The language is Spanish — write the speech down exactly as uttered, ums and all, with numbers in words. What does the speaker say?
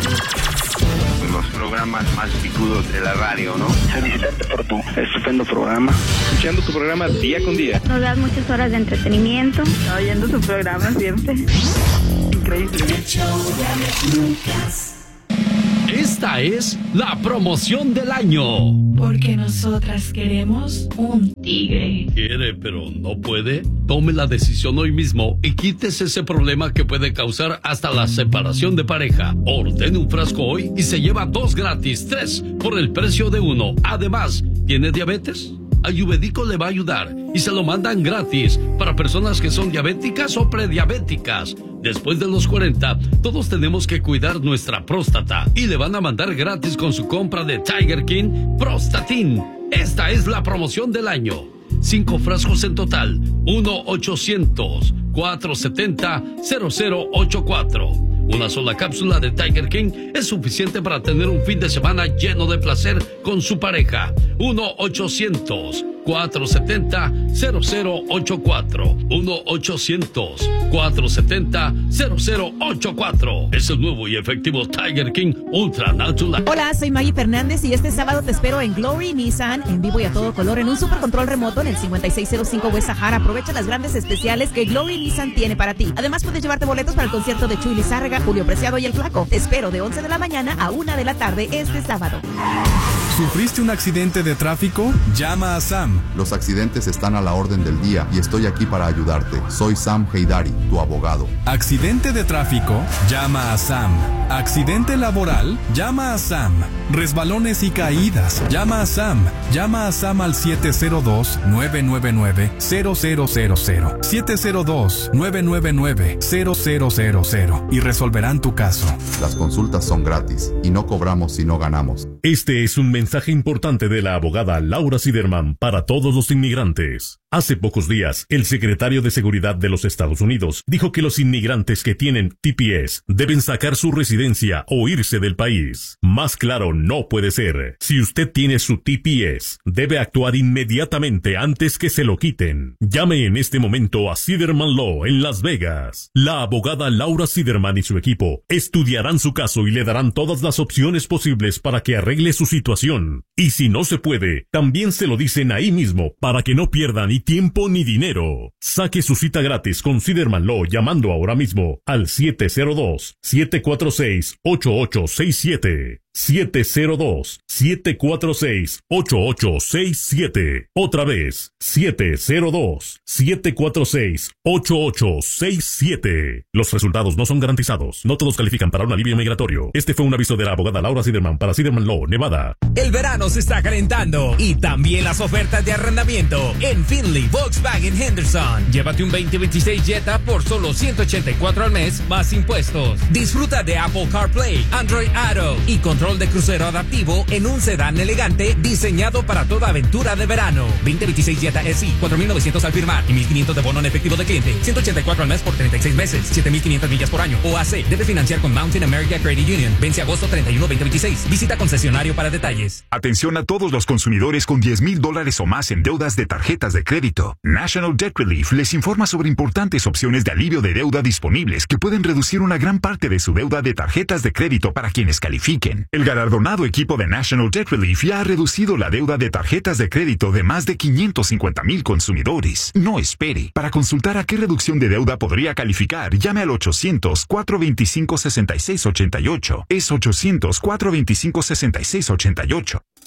Los programas más picudos de la radio, ¿no? Felicitarte por tu estupendo programa. Escuchando tu programa día con día. Nos das muchas horas de entretenimiento. Oyendo su programa siempre. Increíble. Esta es la promoción del año. Porque nosotras queremos un tigre. ¿Quiere pero no puede? Tome la decisión hoy mismo y quítese ese problema que puede causar hasta la separación de pareja. Ordene un frasco hoy y se lleva dos gratis, tres por el precio de uno. Además, ¿tiene diabetes? Ayurvédico le va a ayudar y se lo mandan gratis para personas que son diabéticas o prediabéticas. Después de los cuarenta, todos tenemos que cuidar nuestra próstata y le van a mandar gratis con su compra de Tiger King Prostatin. Esta es la promoción del año. Cinco frascos en total. uno ochocientos, cuatrocientos setenta, cero cero ochenta y cuatro. Una sola cápsula de Tiger King es suficiente para tener un fin de semana lleno de placer con su pareja. uno ochocientos, cuatrocientos setenta, cero cero ochenta y cuatro. uno ochocientos, cuatrocientos setenta, cero cero ochenta y cuatro. Es el nuevo y efectivo Tiger King Ultra Natural. Hola, soy Maggie Fernández y este sábado te espero en Glory Nissan en vivo y a todo color en un super control remoto en el cincuenta y seis cero cinco West Sahara. Aprovecha las grandes especiales que Glory Nissan tiene para ti. Además puedes llevarte boletos para el concierto de Chuy Lizárraga, Julio Preciado y El Flaco. Te espero de once de la mañana a una de la tarde este sábado. ¿Sufriste un accidente de tráfico? Llama a Sam. Los accidentes están a la orden del día y estoy aquí para ayudarte. Soy Sam Heidari, tu abogado. ¿Accidente de tráfico? Llama a Sam. ¿Accidente laboral? Llama a Sam. ¿Resbalones y caídas? Llama a Sam. Llama a Sam al siete cero dos, nueve nueve nueve, cero cero cero cero. siete cero dos, nueve nueve nueve, cero cero cero cero y resolverán tu caso. Las consultas son gratis y no cobramos si no ganamos. Este es un mensaje importante de la abogada Laura Siderman para todos los inmigrantes. Hace pocos días, el secretario de Seguridad de los Estados Unidos dijo que los inmigrantes que tienen T P S deben sacar su residencia o irse del país. Más claro no puede ser. Si usted tiene su T P S, debe actuar inmediatamente antes que se lo quiten. Llame en este momento a Siderman Law en Las Vegas. La abogada Laura Siderman y su equipo estudiarán su caso y le darán todas las opciones posibles para que arregle su situación. Y si no se puede, también se lo dicen ahí mismo para que no pierda ni tiempo ni dinero. Saque su cita gratis con Siderman Law llamando ahora mismo al siete cero dos, siete cuatro seis, ocho ocho seis siete. siete cero dos, siete cuatro seis, ocho ocho seis siete. Otra vez, siete cero dos, siete cuatro seis, ocho ocho seis siete. Los resultados no son garantizados. No todos califican para un alivio migratorio. Este fue un aviso de la abogada Laura Siderman para Siderman Law, Nevada. El verano se está calentando y también las ofertas de arrendamiento en Finley Volkswagen Henderson. Llévate un veinte veintiséis Jetta por solo ciento ochenta y cuatro al mes más impuestos. Disfruta de Apple CarPlay, Android Auto y control de crucero adaptivo en un sedán elegante diseñado para toda aventura de verano. veinte veintiséis Jetta S I, cuatro mil novecientos al firmar y mil quinientos de bono en efectivo de cliente. ciento ochenta y cuatro al mes por treinta y seis meses. siete mil quinientas millas por año. O A C. Debe financiar con Mountain America Credit Union. Vence agosto treinta y uno, veinte veintiséis. Visita concesionario para detalles. Atención a todos los consumidores con diez mil dólares o más en deudas de tarjetas de crédito. National Debt Relief les informa sobre importantes opciones de alivio de deuda disponibles que pueden reducir una gran parte de su deuda de tarjetas de crédito para quienes califiquen. El galardonado equipo de National Debt Relief ya ha reducido la deuda de tarjetas de crédito de más de quinientos cincuenta mil consumidores. No espere. Para consultar a qué reducción de deuda podría calificar, llame al ochocientos, cuatro veinticinco, sesenta y seis ochenta y ocho. Es ochocientos, cuatro veinticinco, sesenta y seis ochenta y ocho.